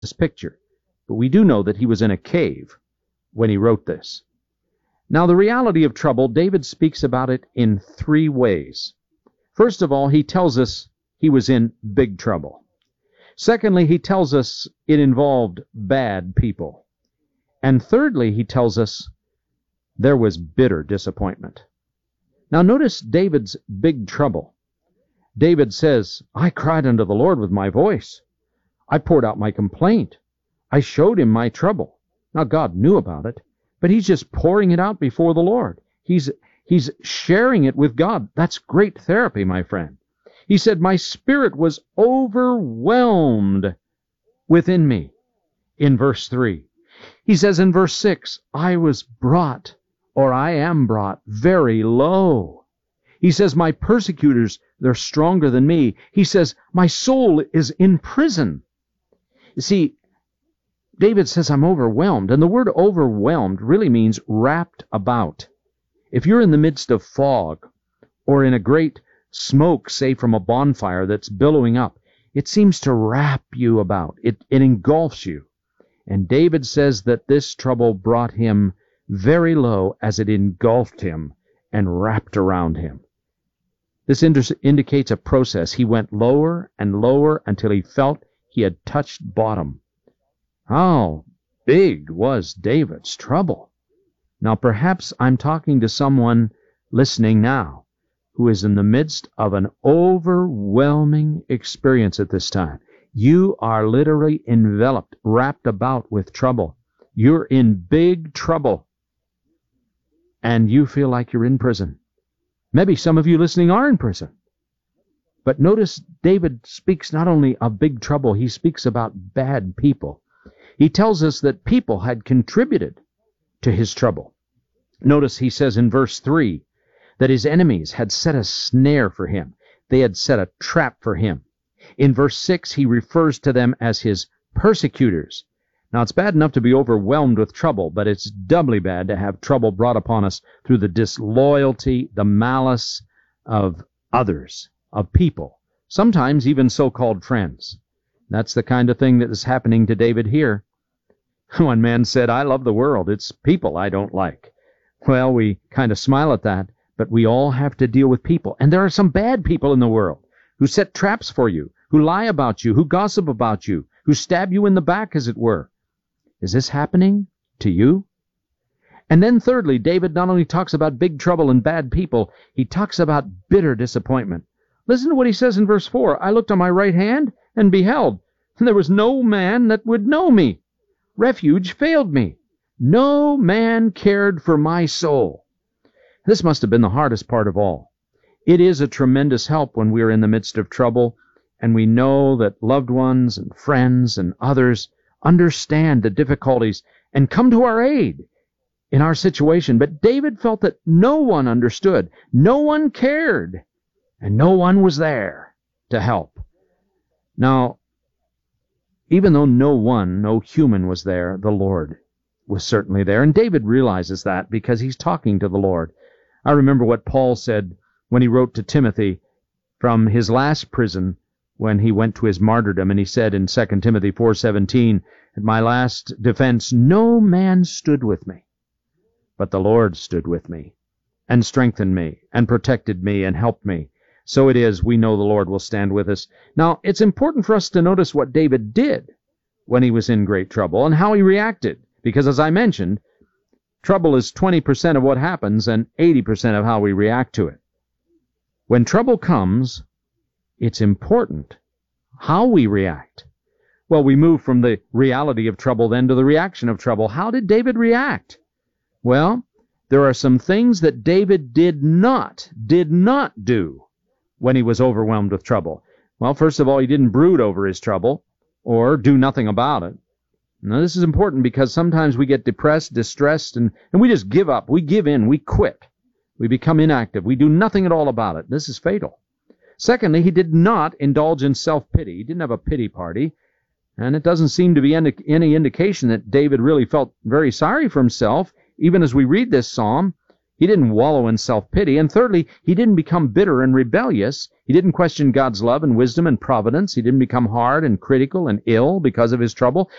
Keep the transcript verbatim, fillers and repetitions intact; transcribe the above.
this picture, but we do know that he was in a cave when he wrote this. Now, the reality of trouble, David speaks about it in three ways. First of all, he tells us he was in big trouble. Secondly, he tells us it involved bad people. And thirdly, he tells us there was bitter disappointment. Now, notice David's big trouble. David says, I cried unto the Lord with my voice. I poured out my complaint. I showed him my trouble. Now, God knew about it, but he's just pouring it out before the Lord. He's, he's sharing it with God. That's great therapy, my friend. He said, my spirit was overwhelmed within me, in verse three. He says in verse six, I was brought, or I am brought, very low. He says, my persecutors, they're stronger than me. He says, my soul is in prison. You see, David says, I'm overwhelmed. And the word overwhelmed really means wrapped about. If you're in the midst of fog, or in a great smoke, say from a bonfire that's billowing up, it seems to wrap you about. It, it engulfs you. And David says that this trouble brought him very low as it engulfed him and wrapped around him. This ind- indicates a process. He went lower and lower until he felt he had touched bottom. How big was David's trouble? Now, perhaps I'm talking to someone listening now who is in the midst of an overwhelming experience at this time. You are literally enveloped, wrapped about with trouble. You're in big trouble, and you feel like you're in prison. Maybe some of you listening are in prison. But notice David speaks not only of big trouble, he speaks about bad people. He tells us that people had contributed to his trouble. Notice he says in verse three that his enemies had set a snare for him. They had set a trap for him. In verse six, he refers to them as his persecutors. Now, it's bad enough to be overwhelmed with trouble, but it's doubly bad to have trouble brought upon us through the disloyalty, the malice of others, of people, sometimes even so-called friends. That's the kind of thing that is happening to David here. One man said, I love the world. It's people I don't like. Well, we kind of smile at that, but we all have to deal with people. And there are some bad people in the world who set traps for you, who lie about you, who gossip about you, who stab you in the back, as it were. Is this happening to you? And then thirdly, David not only talks about big trouble and bad people, he talks about bitter disappointment. Listen to what he says in verse four. I looked on my right hand and beheld, and there was no man that would know me. Refuge failed me. No man cared for my soul. This must have been the hardest part of all. It is a tremendous help when we are in the midst of trouble, and we know that loved ones and friends and others understand the difficulties and come to our aid in our situation. But David felt that no one understood, no one cared, and no one was there to help. Now, even though no one, no human was there, the Lord was certainly there. And David realizes that because he's talking to the Lord. I remember what Paul said when he wrote to Timothy from his last prison when he went to his martyrdom, and he said in Second Timothy four seventeen, at my last defense, no man stood with me, but the Lord stood with me, and strengthened me, and protected me, and helped me. So it is, we know the Lord will stand with us. Now, it's important for us to notice what David did when he was in great trouble, and how he reacted, because as I mentioned, trouble is twenty percent of what happens, and eighty percent of how we react to it. When trouble comes, it's important how we react. Well, we move from the reality of trouble then to the reaction of trouble. How did David react? Well, there are some things that David did not, did not do when he was overwhelmed with trouble. Well, first of all, he didn't brood over his trouble or do nothing about it. Now, this is important because sometimes we get depressed, distressed, and, and we just give up. We give in. We quit. We become inactive. We do nothing at all about it. This is fatal. Secondly, he did not indulge in self-pity. He didn't have a pity party. And it doesn't seem to be any, any indication that David really felt very sorry for himself. Even as we read this psalm, He didn't wallow in self-pity. And thirdly, he didn't become bitter and rebellious. He didn't question God's love and wisdom and providence. He didn't become hard and critical and ill because of his trouble.